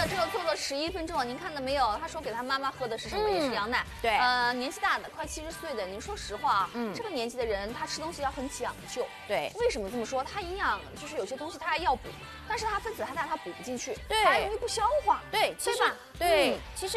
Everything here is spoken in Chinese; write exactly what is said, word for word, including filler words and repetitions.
的这个做了十一分钟，您看到没有？他说给他妈妈喝的是什么？也是羊奶。 对， 呃，年纪大的，快七十岁的，您说实话啊， 嗯， 这个年纪的人他吃东西要很讲究。 对， 为什么这么说？他营养就是有些东西他要补，但是他分子太大，他补不进去， 对， 还容易不消化。 对， 对吧？ 对，其实。